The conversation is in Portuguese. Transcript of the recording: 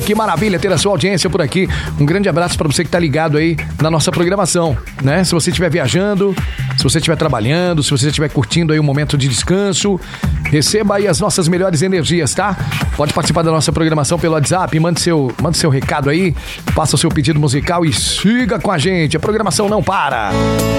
Que maravilha ter a sua audiência por aqui. Um grande abraço para você que tá ligado aí na nossa programação, né? Se você estiver viajando, se você estiver trabalhando, se você estiver curtindo aí um momento de descanso, receba aí as nossas melhores energias, tá? Pode participar da nossa programação pelo WhatsApp, mande seu recado aí, faça o seu pedido musical e siga com a gente. A programação não para.